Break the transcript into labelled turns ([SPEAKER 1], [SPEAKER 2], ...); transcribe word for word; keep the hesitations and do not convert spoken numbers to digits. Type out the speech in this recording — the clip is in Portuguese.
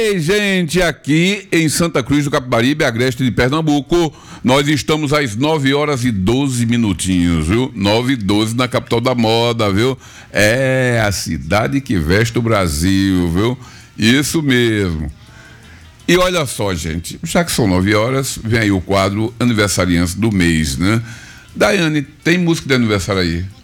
[SPEAKER 1] Ei, gente, aqui em Santa Cruz do Capibaribe, agreste de Pernambuco, nós estamos às nove horas e doze minutinhos, viu? nove e doze na capital da moda, viu? É a cidade que veste o Brasil, viu? Isso mesmo. E olha só, gente, já que são nove horas, vem aí o quadro Aniversariantes do Mês, né? Daiane, tem música de aniversário aí?